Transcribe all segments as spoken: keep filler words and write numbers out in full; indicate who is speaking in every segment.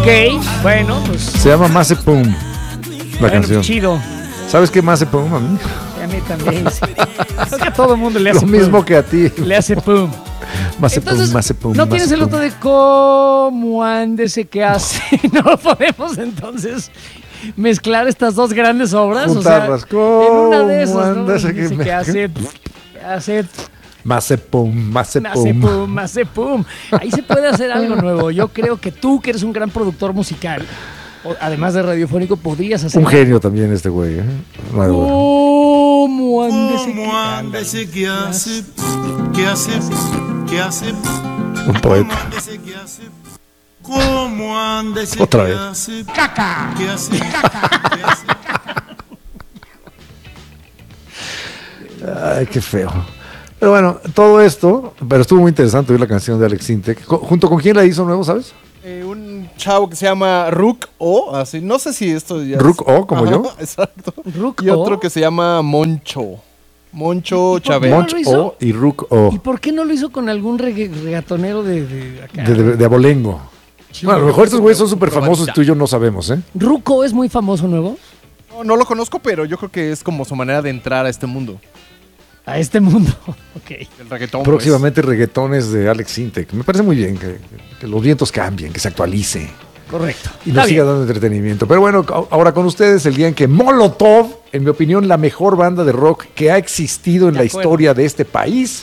Speaker 1: bueno, pues.
Speaker 2: Se llama Mazepum, la
Speaker 1: bueno,
Speaker 2: canción.
Speaker 1: Chido.
Speaker 2: ¿Sabes qué Mazepum a mí?
Speaker 1: A mí también. Sí. Creo que a todo el mundo le hace
Speaker 2: Lo mismo
Speaker 1: pum.
Speaker 2: que a ti.
Speaker 1: Le hace pum.
Speaker 2: Mazepum,
Speaker 1: Entonces,
Speaker 2: Mazepum,
Speaker 1: ¿no tienes el
Speaker 2: Mazepum.
Speaker 1: otro de cómo ándese que hace? No podemos entonces mezclar estas dos grandes obras.
Speaker 2: Juntarlas.
Speaker 1: O sea, en una de
Speaker 2: ¿Cómo
Speaker 1: esas, ¿no?
Speaker 2: ándese que
Speaker 1: Dice
Speaker 2: me-
Speaker 1: que hace, hace,
Speaker 2: Mazepum,
Speaker 1: hace
Speaker 2: Mazepum.
Speaker 1: pum, hace pum. Ahí se puede hacer algo nuevo. Yo creo que tú, que eres un gran productor musical, o- además de radiofónico, podrías hacer
Speaker 2: Un genio también este güey. ¿eh? Maduro.
Speaker 1: ¿Cómo ándese que
Speaker 3: ¿Cómo anda ese que hace? ¿Qué hace? ¿Qué hace?
Speaker 2: Un poeta.
Speaker 3: ¿Cómo anda ese que hace? ¿Cómo anda ese
Speaker 2: Otra
Speaker 3: que
Speaker 2: vez.
Speaker 3: hace? ¡Caca! ¿Qué hace? ¿Qué hace?
Speaker 2: Ay, qué feo. Pero bueno, todo esto, pero estuvo muy interesante oír la canción de Alex Intec. Co- ¿Junto con quién la hizo nuevo, sabes?
Speaker 4: Eh, un chavo que se llama Rook O, así, no sé si esto ya es-
Speaker 2: Rook O, como
Speaker 4: Ajá,
Speaker 2: yo.
Speaker 4: Exacto.
Speaker 1: Rook
Speaker 4: Y otro
Speaker 1: O.
Speaker 4: que se llama Moncho. Moncho
Speaker 1: ¿Y por qué
Speaker 4: Chávez.
Speaker 1: no
Speaker 2: Monch
Speaker 1: lo hizo?
Speaker 2: O y Rook O.
Speaker 1: ¿Y por qué no lo hizo con algún regga- regatonero de, de acá?
Speaker 2: De, de- de abolengo. Bueno, a lo mejor estos güeyes son súper famosos y tú y yo no sabemos, ¿eh?
Speaker 1: ¿Ruco es muy famoso nuevo?
Speaker 4: No, no lo conozco, pero yo creo que es como su manera de entrar a este mundo.
Speaker 1: A este mundo. Ok.
Speaker 4: El reggaetón.
Speaker 2: Próximamente reggaetones de Alex Intec. Me parece muy bien que, que los vientos cambien, que se actualice
Speaker 1: Correcto.
Speaker 2: y
Speaker 1: Está
Speaker 2: nos siga
Speaker 1: bien.
Speaker 2: dando entretenimiento. Pero bueno, a- ahora con ustedes el día en que Molotov, en mi opinión, la mejor banda de rock que ha existido en
Speaker 1: De
Speaker 2: la
Speaker 1: acuerdo.
Speaker 2: historia de este país,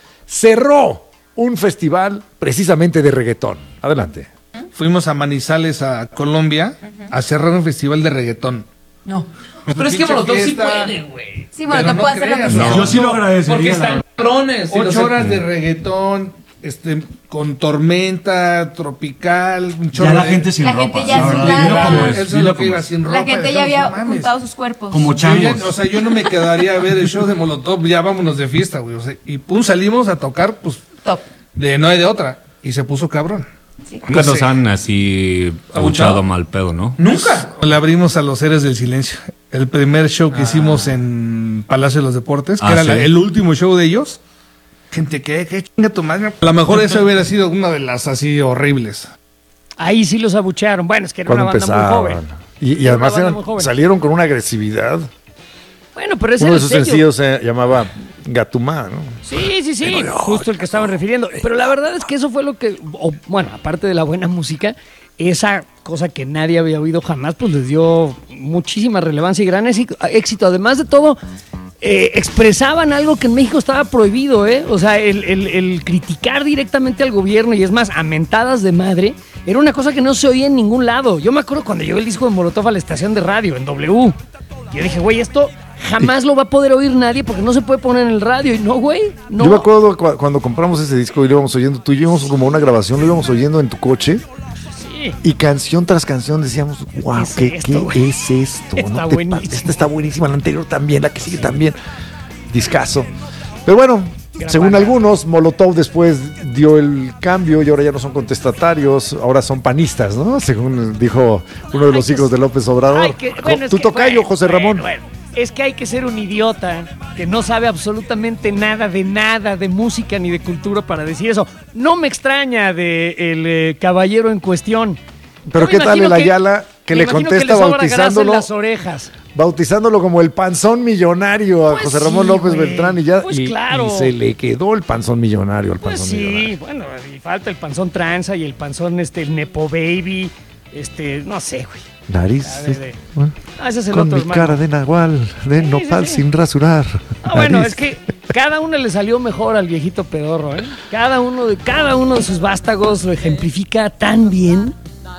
Speaker 2: cerró un festival precisamente de reggaetón. Adelante.
Speaker 5: Fuimos a Manizales, a Colombia, a cerrar un festival de reggaetón.
Speaker 6: No.
Speaker 5: Pero es que Molotov sí puede,
Speaker 1: güey.
Speaker 6: Sí, bueno, te puedo hacer lo que
Speaker 5: creas,
Speaker 6: sea.
Speaker 5: no.
Speaker 7: Yo sí lo agradecería.
Speaker 5: Porque
Speaker 7: la
Speaker 5: están
Speaker 7: verdad.
Speaker 5: cabrones. Ocho horas de reggaetón, este, con tormenta tropical, un chorro
Speaker 7: Ya la
Speaker 5: de-
Speaker 7: gente sin
Speaker 6: La
Speaker 7: ropa.
Speaker 6: gente ya
Speaker 7: la
Speaker 6: sin
Speaker 7: verdad,
Speaker 6: nada.
Speaker 7: dilo como es,
Speaker 5: Eso es
Speaker 7: dilo
Speaker 5: lo que
Speaker 7: como
Speaker 5: iba
Speaker 7: es.
Speaker 5: sin ropa.
Speaker 6: La gente ya
Speaker 5: Dijimos,
Speaker 6: había
Speaker 5: no mames.
Speaker 6: juntado sus cuerpos.
Speaker 7: Como
Speaker 5: Yo ya-
Speaker 7: changos.
Speaker 5: o sea, yo no me quedaría a ver el show de Molotov, ya vámonos de fiesta, güey. O sea, y pum, salimos a tocar, pues,
Speaker 6: Top.
Speaker 5: de no hay de otra. Y se puso cabrón.
Speaker 8: Nunca nos han así
Speaker 5: ¿Abuchado?
Speaker 8: abuchado mal pedo, ¿no?
Speaker 5: Nunca. Le abrimos a los Seres del Silencio. El primer show que hicimos en Palacio de los Deportes, que
Speaker 8: Ah,
Speaker 5: era
Speaker 8: ¿sí?
Speaker 5: la- el último show de ellos. Gente, ¿qué? ¿Qué chinga tu madre? A lo mejor esa hubiera sido una de las así horribles.
Speaker 1: Ahí sí los abuchearon. Bueno, es que era
Speaker 2: Cuando
Speaker 1: una banda muy
Speaker 2: empezaban.
Speaker 1: joven.
Speaker 2: Y, y
Speaker 1: Era
Speaker 2: además
Speaker 1: una banda
Speaker 2: eran-
Speaker 1: muy joven.
Speaker 2: salieron con una agresividad.
Speaker 1: Bueno, pero ese
Speaker 2: Uno
Speaker 1: era
Speaker 2: de
Speaker 1: el
Speaker 2: sus
Speaker 1: sello.
Speaker 2: sencillos se llamaba Gatumá, ¿no?
Speaker 1: Sí, sí, sí, justo el que estaban refiriendo. Pero la verdad es que eso fue lo que, o, bueno, aparte de la buena música, esa cosa que nadie había oído jamás, pues les dio muchísima relevancia y gran éxito. éxito. Además de todo, eh, expresaban algo que en México estaba prohibido, ¿eh? O sea, el, el- el criticar directamente al gobierno y es más, a mentadas de madre, era una cosa que no se oía en ningún lado. Yo me acuerdo cuando llegó el disco de Molotov a la estación de radio, en W. Yo dije, güey, esto jamás lo va a poder oír nadie porque no se puede poner en el radio. Y no, güey, no.
Speaker 2: Yo me acuerdo cu- cuando compramos ese disco y lo íbamos oyendo, tú y yo íbamos como una grabación, lo íbamos oyendo en tu coche
Speaker 1: Sí.
Speaker 2: y canción tras canción decíamos, wow,
Speaker 1: es
Speaker 2: ¿qué,
Speaker 1: esto,
Speaker 2: qué
Speaker 1: güey?
Speaker 2: es esto?
Speaker 1: Está
Speaker 2: No te
Speaker 1: buenísimo.
Speaker 2: pases, esta está buenísima, la anterior también, la que sigue también. Discazo. Pero bueno,
Speaker 1: Gran
Speaker 2: según
Speaker 1: banda.
Speaker 2: algunos, Molotov después dio el cambio y ahora ya no son contestatarios, ahora son panistas, ¿no? Según dijo uno de
Speaker 1: Hay
Speaker 2: los
Speaker 1: que-
Speaker 2: hijos de López Obrador.
Speaker 1: Ay, que- bueno, es
Speaker 2: tu
Speaker 1: que-
Speaker 2: tocayo,
Speaker 1: bueno,
Speaker 2: José
Speaker 1: bueno,
Speaker 2: Ramón.
Speaker 1: bueno. Es que hay que ser un idiota que no sabe absolutamente nada de nada de música ni de cultura para decir eso. No me extraña de el eh, caballero en cuestión.
Speaker 2: Pero
Speaker 1: Yo
Speaker 2: ¿qué
Speaker 1: me
Speaker 2: tal el
Speaker 1: imagino que-
Speaker 2: Ayala que
Speaker 1: me
Speaker 2: le
Speaker 1: imagino
Speaker 2: contesta
Speaker 1: que le sobra grasa en
Speaker 2: bautizándolo?
Speaker 1: las orejas.
Speaker 2: Bautizándolo como el panzón millonario a
Speaker 1: Pues
Speaker 2: José Ramón
Speaker 1: sí,
Speaker 2: López
Speaker 1: güey.
Speaker 2: Beltrán y ya
Speaker 1: Pues
Speaker 2: y,
Speaker 1: claro.
Speaker 2: y se le quedó el panzón millonario al
Speaker 1: Pues
Speaker 2: panzón
Speaker 1: sí,
Speaker 2: millonario.
Speaker 1: bueno, y falta el panzón tranza y el panzón este el nepo baby, este, no sé, güey.
Speaker 2: Nariz
Speaker 1: A ver, de-
Speaker 2: bueno,
Speaker 1: Ah, ese es el
Speaker 2: con
Speaker 1: otro
Speaker 2: mi
Speaker 1: hermano.
Speaker 2: cara de nahual, de
Speaker 1: Sí,
Speaker 2: nopal
Speaker 1: sí, sí.
Speaker 2: sin rasurar.
Speaker 1: Ah, bueno,
Speaker 2: Nariz.
Speaker 1: es que cada uno le salió mejor al viejito pedorro, ¿eh? Cada uno de cada uno de sus vástagos lo ejemplifica tan bien.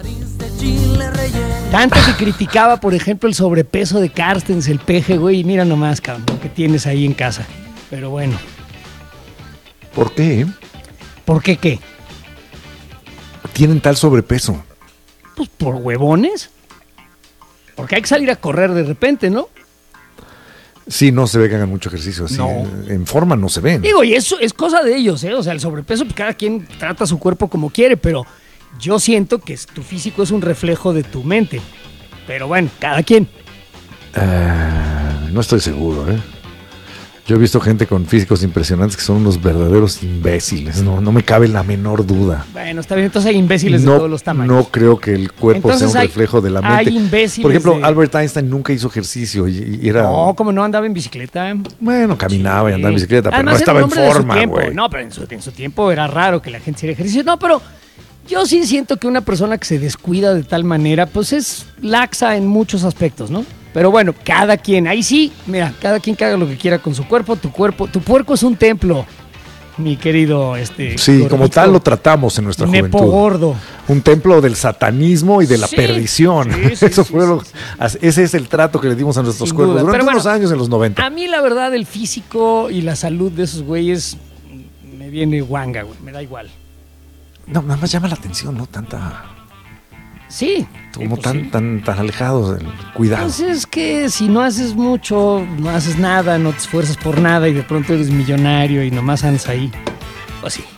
Speaker 1: Tanto que criticaba, por ejemplo, el sobrepeso de Carstens, el peje, güey, y mira nomás, cabrón, lo que tienes ahí en casa. Pero bueno,
Speaker 2: ¿Por qué
Speaker 1: ¿por qué qué?
Speaker 2: tienen tal sobrepeso?
Speaker 1: Pues por huevones. Porque hay que salir a correr de repente, ¿no?
Speaker 2: Sí, no se ve que hagan mucho ejercicio así.
Speaker 1: No.
Speaker 2: En, en forma no se ven.
Speaker 1: Digo, y eso es cosa de ellos, ¿eh? O sea, el sobrepeso, pues cada quien trata su cuerpo como quiere, pero yo siento que tu físico es un reflejo de tu mente. Pero bueno, cada quien.
Speaker 2: Ah, no estoy seguro, ¿eh? Yo he visto gente con físicos impresionantes que son unos verdaderos imbéciles, no, no me cabe la menor duda.
Speaker 1: Bueno, está bien, entonces hay imbéciles
Speaker 2: no,
Speaker 1: de todos los tamaños.
Speaker 2: No creo que el cuerpo
Speaker 1: Entonces
Speaker 2: sea un
Speaker 1: hay-
Speaker 2: reflejo de la mente.
Speaker 1: hay imbéciles
Speaker 2: Por ejemplo,
Speaker 1: de-
Speaker 2: Albert Einstein nunca hizo ejercicio y, y era...
Speaker 1: No, como no andaba en bicicleta.
Speaker 2: Bueno, caminaba y andaba en
Speaker 1: Sí.
Speaker 2: bicicleta, pero
Speaker 1: Además,
Speaker 2: no
Speaker 1: era
Speaker 2: estaba
Speaker 1: un
Speaker 2: en
Speaker 1: hombre de su
Speaker 2: forma,
Speaker 1: tiempo.
Speaker 2: güey.
Speaker 1: No, pero en su, en su tiempo era raro que la gente hiciera ejercicio. No, pero yo sí siento que una persona que se descuida de tal manera, pues es laxa en muchos aspectos, ¿no? Pero bueno, cada quien, ahí sí, mira, cada quien que haga lo que quiera con su cuerpo. Tu cuerpo, tu puerco es un templo, mi querido este.
Speaker 2: Sí,
Speaker 1: gordito
Speaker 2: como tal lo tratamos en nuestra
Speaker 1: Nepo
Speaker 2: juventud.
Speaker 1: gordo.
Speaker 2: Un templo del satanismo y de la
Speaker 1: Sí,
Speaker 2: perdición.
Speaker 1: sí, sí,
Speaker 2: Eso
Speaker 1: sí,
Speaker 2: fue
Speaker 1: sí,
Speaker 2: lo-
Speaker 1: sí,
Speaker 2: as- Ese es el trato que le dimos a nuestros
Speaker 1: Sin
Speaker 2: cuerpos
Speaker 1: duda.
Speaker 2: durante
Speaker 1: Pero
Speaker 2: unos
Speaker 1: bueno,
Speaker 2: años en los noventa.
Speaker 1: A mí la verdad el físico y la salud de esos güeyes me viene guanga, güey, me da igual.
Speaker 2: No, nada más llama la atención, ¿no? Tanta...
Speaker 1: Sí.
Speaker 2: Como
Speaker 1: pues
Speaker 2: tan,
Speaker 1: sí.
Speaker 2: tan, tan alejados del cuidado.
Speaker 1: Pues es que si no haces mucho, no haces nada, no te esfuerzas por nada y de pronto eres millonario y nomás andas ahí. Pues sí.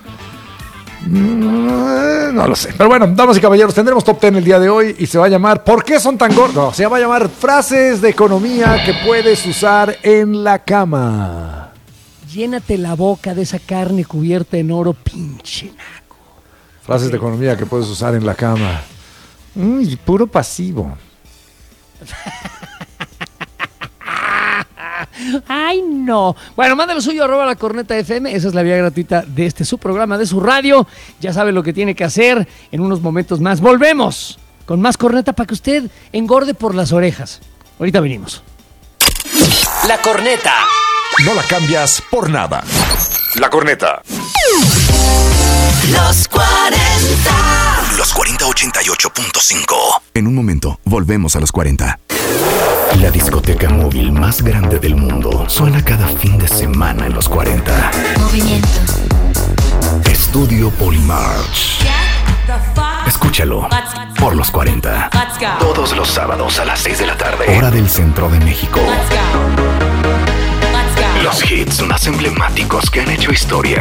Speaker 2: Mm, No lo sé. Pero bueno, damas y caballeros, tendremos top diez el día de hoy y se va a llamar ¿Por qué son tan gordos? No, se va a llamar Frases de economía que puedes usar en la cama.
Speaker 1: Llénate la boca de esa carne cubierta en oro, pinche naco.
Speaker 2: Frases de economía que puedes usar en la cama. Uy, puro pasivo.
Speaker 1: Ay, no. Bueno, mándalo suyo, arroba la corneta F M. Esa es la vía gratuita de este su programa, de su radio. Ya sabe lo que tiene que hacer. En unos momentos más volvemos con más corneta para que usted engorde por las orejas. Ahorita venimos.
Speaker 6: La corneta.
Speaker 7: No la cambias por nada. La corneta.
Speaker 6: Los cuarenta.
Speaker 7: Los cuarenta ochenta y ocho punto cinco. En un momento, volvemos a los cuarenta. La discoteca móvil más grande del mundo suena cada fin de semana en los cuarenta.
Speaker 9: Movimiento.
Speaker 7: Estudio Polymarch. Escúchalo por los cuarenta. Todos los sábados a las seis de la tarde. Hora del centro de México. Los hits más emblemáticos que han hecho historia